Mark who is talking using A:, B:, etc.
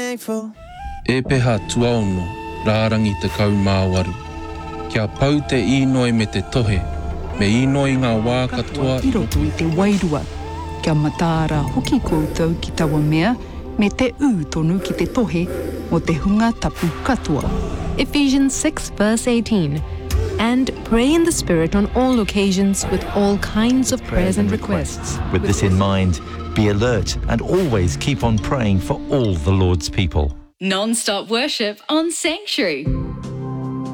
A: thankful.
B: E peha tuaono, rārangi te kaumāwaru. Kia pau te inoi me te tohe, me inoi ngā wā katoa
C: I roto i te wairua. Kia mataara hoki koutou ki taua mea, me te tonu ki te tohe o te hunga tapu katoa.
D: Ephesians 6 verse 18. And pray in the Spirit on all occasions with all kinds of prayers and requests.
E: With this in mind, be alert and always keep on praying for all the Lord's people.
F: Non-stop worship on Sanctuary.